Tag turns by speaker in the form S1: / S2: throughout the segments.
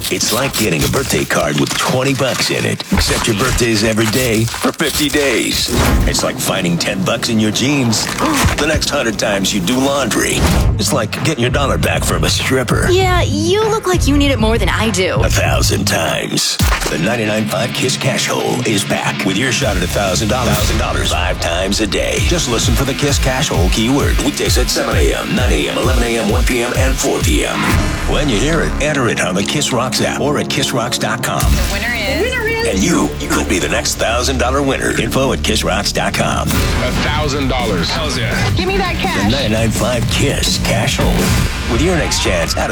S1: It's like getting a birthday card with $20 in it, except your birthday's every day for 50 days. It's like finding $10 in your jeans the next 100 times you do laundry. It's like getting your dollar back from a stripper.
S2: Yeah, you look like you need it more than I do.
S1: 1,000 times. The 99.5 KISS Cash Hole is back with your shot at $1,000 5 times a day. Just listen for the KISS Cash Hole keyword. Weekdays at 7 a.m., 9 a.m., 11 a.m., 1 p.m., and 4 p.m. When you hear it, enter it on the Kiss Rocks app or at KissRocks.com.
S3: The winner is...
S1: And you could be the next $1,000 winner. Info at KissRocks.com.
S4: $1,000. Hells yeah.
S3: Give me that cash.
S1: The 99.5 KISS Cash Hole. With your next chance at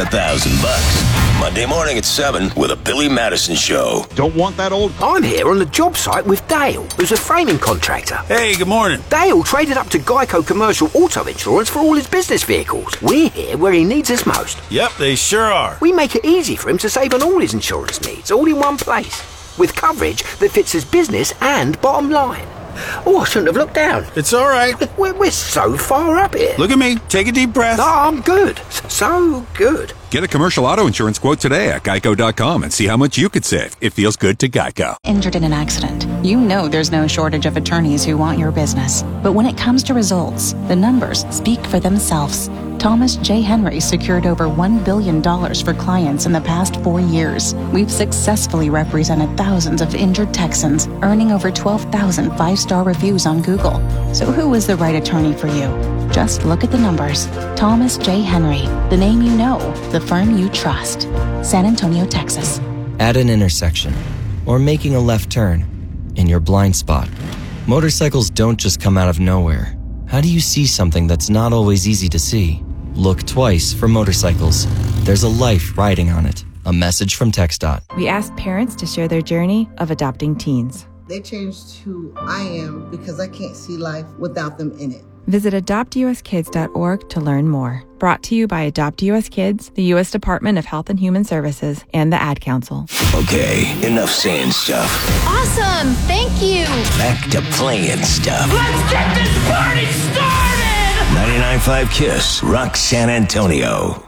S1: $1,000. Monday morning at 7 with a Billy Madison Show.
S5: Don't want that old...
S6: I'm here on the job site with Dale, who's a framing contractor.
S5: Hey, good morning.
S6: Dale traded up to Geico Commercial Auto Insurance for all his business vehicles. We're here where he needs us most.
S5: Yep, they sure are.
S6: We make it easy for him to save on all his insurance needs, all in one place, with coverage that fits his business and bottom line. Oh, I shouldn't have looked down.
S5: It's all right.
S6: We're so far up here.
S5: Look at me. Take a deep breath.
S6: No, I'm good. So good.
S7: Get a commercial auto insurance quote today at Geico.com and see how much you could save. It feels good to Geico.
S8: Injured in an accident. You know there's no shortage of attorneys who want your business. But when it comes to results, the numbers speak for themselves. Thomas J. Henry secured over $1 billion for clients in the past 4 years. We've successfully represented thousands of injured Texans, earning over 12,000 5-star reviews on Google. So who is the right attorney for you? Just look at the numbers. Thomas J. Henry, the name you know, the firm you trust. San Antonio, Texas.
S9: At an intersection, or making a left turn, in your blind spot. Motorcycles don't just come out of nowhere. How do you see something that's not always easy to see? Look twice for motorcycles. There's a life riding on it. A message from TxDOT.
S10: We asked parents to share their journey of adopting teens.
S11: They changed who I am because I can't see life without them in it.
S10: Visit adoptuskids.org to learn more. Brought to you by Adopt US Kids, the U.S. Department of Health and Human Services, and the Ad Council.
S1: Okay, enough saying stuff.
S2: Awesome! Thank you!
S1: Back to playing stuff.
S3: Let's get this party started!
S1: 99.5 KISS, Rock San Antonio.